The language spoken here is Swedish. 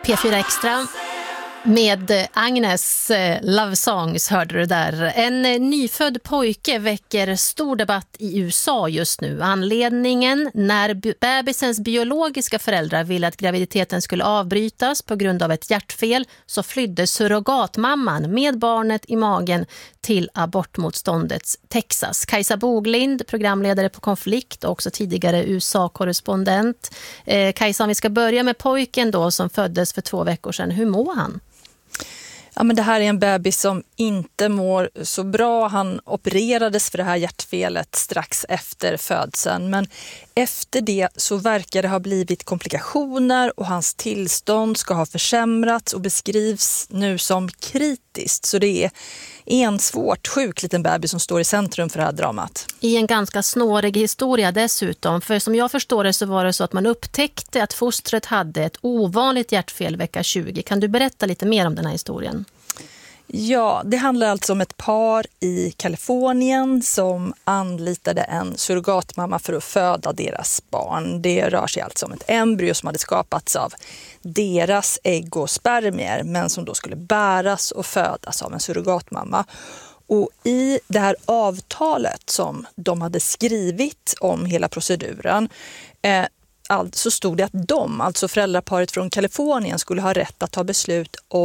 P4 Extra med Agnes Love Songs hörde du där. En nyfödd pojke väcker stor debatt i USA just nu. Anledningen: när bebisens biologiska föräldrar ville att graviditeten skulle avbrytas på grund av ett hjärtfel, så flydde surrogatmamman med barnet i magen till abortmotståndets Texas. Kajsa Boglind, programledare på Konflikt och också tidigare USA-korrespondent. Kajsa, om vi ska börja med pojken då som föddes för 2 veckor sedan. Hur mår han? Ja, men det här är en bebis som inte mår så bra. Han opererades för det här hjärtfelet strax efter födseln. Men efter det så verkar det ha blivit komplikationer och hans tillstånd ska ha försämrats och beskrivs nu som kritiskt. Så det är en svårt sjuk liten bebis som står i centrum för det här dramat. I en ganska snårig historia dessutom. För som jag förstår det så var det så att man upptäckte att fostret hade ett ovanligt hjärtfel vecka 20. Kan du berätta lite mer om den här historien? Ja, det handlar alltså om ett par i Kalifornien som anlitade en surrogatmamma för att föda deras barn. Det rör sig alltså om ett embryo som hade skapats av deras ägg och spermier, men som då skulle bäras och födas av en surrogatmamma. Och i det här avtalet som de hade skrivit om hela proceduren så stod det att de, alltså föräldraparet från Kalifornien, skulle ha rätt att ta beslut om